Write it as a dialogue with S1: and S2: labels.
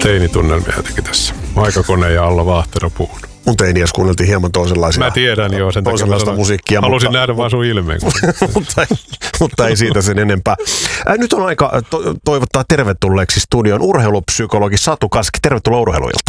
S1: teinitunnelmia jotenkin tässä. Aikakone ja Alla Vaahtero puhun.
S2: Mun teiniäs kuunneltiin hieman toisenlaisia.
S1: Mä tiedän jo sen
S2: toisenlaista musiikkia.
S1: Halusin nähdä vaan sun ilmeen.
S2: mutta ei siitä sen enempää. Nyt on aika toivottaa tervetulleeksi studion urheilupsykologi Satu Kaski. Tervetuloa Urheiluiltaan.